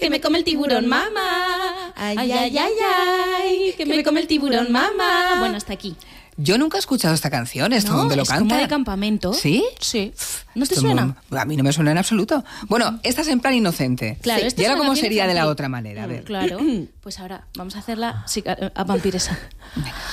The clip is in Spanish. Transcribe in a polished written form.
que me come el tiburón, mamá. Ay, ay, ay, ay, que me come el tiburón, mamá. Bueno, hasta aquí. Yo nunca he escuchado esta canción, ¿esto dónde lo canta? Es como de campamento. ¿Sí? Sí. ¿No te Esto suena? A mí no me suena en absoluto. Bueno, esta es en plan inocente. Claro, Sí. esta ¿Y es ahora una cómo canción sería de la infantil. otra manera? A ver. Claro. Pues ahora vamos a hacerla a vampiresa.